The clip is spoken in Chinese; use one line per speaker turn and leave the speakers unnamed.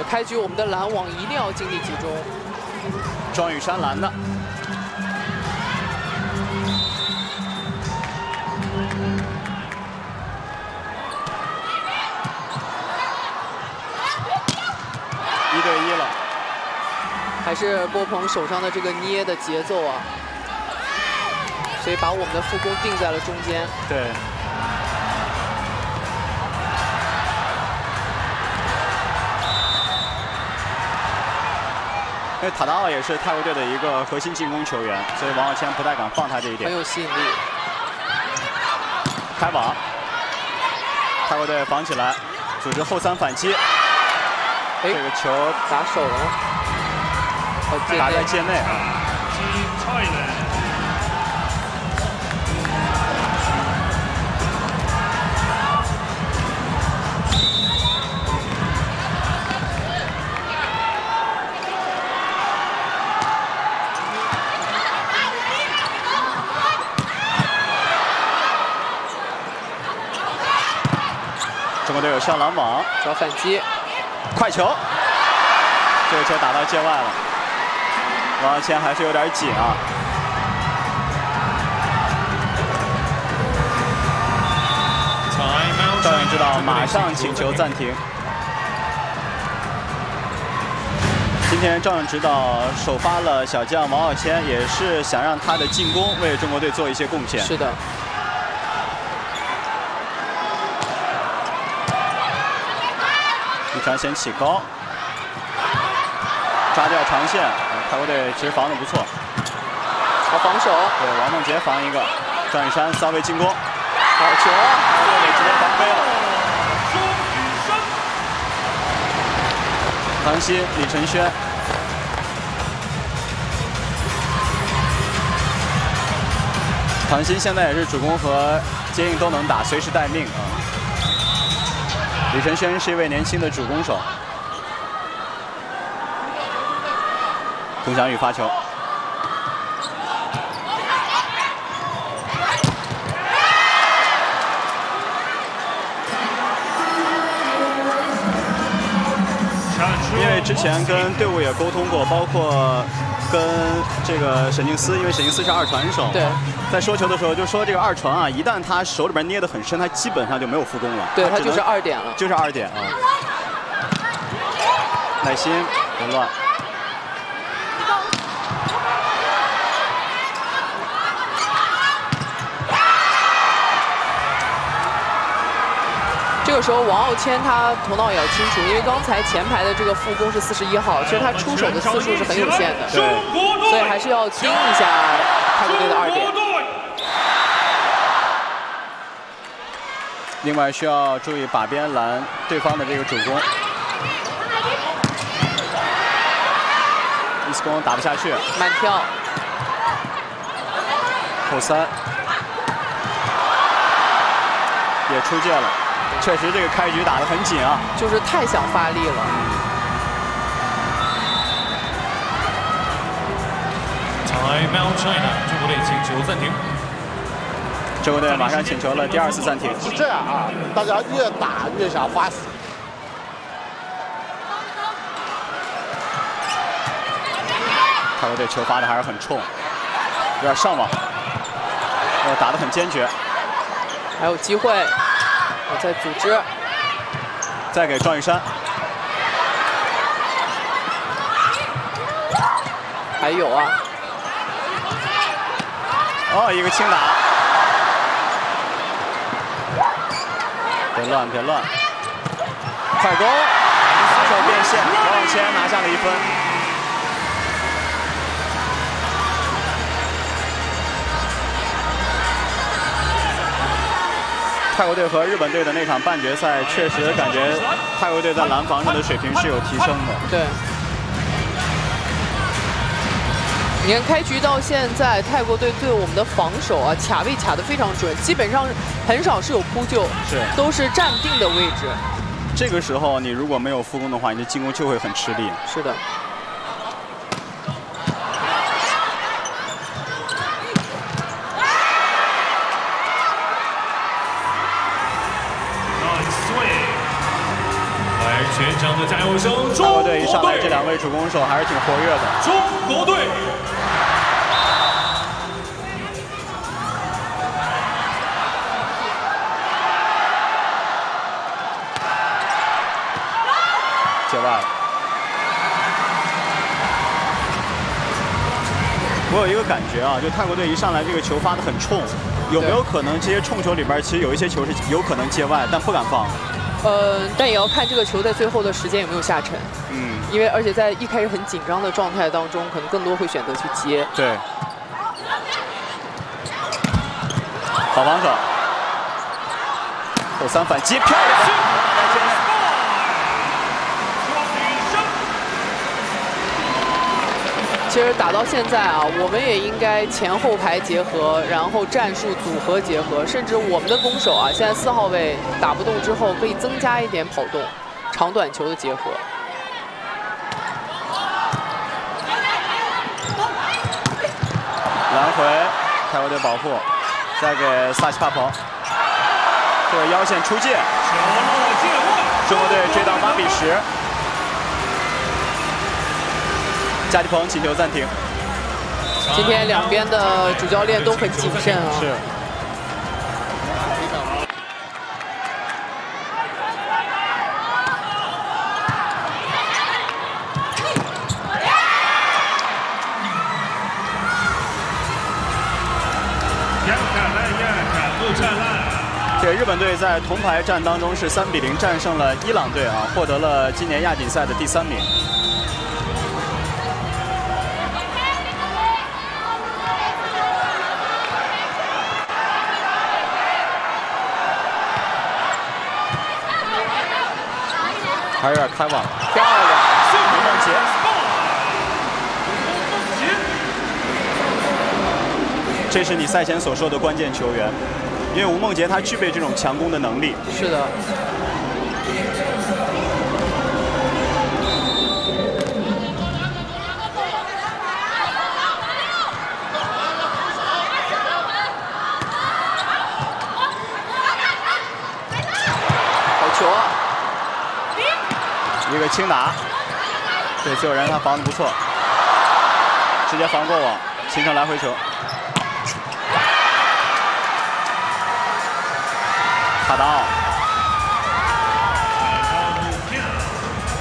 开局我们的拦网一定要精力集中。
庄宇珊拦的。 1对1了，
还是波鹏手上的这个捏的节奏啊，所以把我们的副攻定在了中间。
对。因为塔达奥也是泰国队的一个核心进攻球员，所以王浩谦不太敢放他这一点。
很有吸引力。
开网，泰国队防起来，组织后3反击。 这个球
打手了，
打在界内啊。中国队有上拦网，
找反击。
快球，这个球打到界外了，王浩谦还是有点紧啊。赵颖指导马上请求暂停。今天赵颖指导首发了小将王浩谦，也是想让他的进攻为中国队做一些贡献。
是的。
一传先起高，抓掉长线，泰国队其实防得不错。
好防守，
对，王梦洁防一个，张雨珊稍微进攻，
好球，
泰国队直接防飞了。唐鑫、李承轩，唐鑫现在也是主攻和接应都能打，随时待命啊。 李承轩是一位年轻的主攻手。龚翔宇发球，因为之前跟队伍也沟通过，包括跟这个沈静思，因为沈静思是2传手，
对，
在说球的时候就说这个2传啊，一旦他手里边捏得很深，他基本上就没有副攻了，
对他就是2点了，
就是2点啊。耐心，别乱。
这个时候王浩谦他头脑也要清楚，因为刚才前排的这个副攻是41号，其实他出手的次数是很有限的，
对，
所以还是要盯一下泰国队的2点。
另外需要注意把边拦对方的这个主攻。一次攻打不下去，
慢跳，
后3也出界了。确实，这个开局打得很紧啊，
就是太想发力了。
Timeout China， 中国队请求暂停。
中国队马上请求了第2次暂停。
是这样啊，大家越打越想发死。
泰国队球发的还是很冲，有点上网，打得很坚决。
还有机会。 我在组织，
再给庄雨珊，
还有啊，
哦，一个轻打，别乱别乱，快攻，杀手变线，王浩谦拿下了1分。 泰国队和日本队的那场半决赛，确实感觉泰国队在拦防上的水平是有提升的。
对，你看开局到现在，泰国队对我们的防守啊卡位卡得非常准，基本上很少是有扑救，
是
都是站定的位置。
这个时候你如果没有副攻的话，你的进攻就会很吃力。
是的。
来全场的加油声！
泰国队一上来，这2位主攻手还是挺活跃的。
中国队。
界外。我有一个感觉啊，就泰国队一上来这个球发得很冲，有没有可能这些冲球里边其实有一些球是有可能界外，但不敢放？
但也要看这个球在最后的时间有没有下沉。因为而且在一开始很紧张的状态当中，可能更多会选择去接。
对。好防守。后3反击，漂亮！
其实打到现在啊，我们也应该前后排结合，然后战术组合结合，甚至我们的攻手啊，现在4号位打不动之后，可以增加一点跑动、长短球的结合。
来回，泰国队保护，再给萨奇帕彭，这个腰线出界，中国队追到8比10。 加迪鹏请求暂停。
今天两边的主教练都很谨慎啊。
是。这日本队在铜牌战当中是3比0战胜了伊朗队啊，获得了今年亚锦赛的第3名。 还有点开网，漂亮！吴梦洁，这是你赛前所说的关键球员，因为吴梦洁她具备这种强攻的能力。
是的。好球啊！
一个轻拿，对，自由人他防的不错，直接防过网，形成来回球。卡达奥。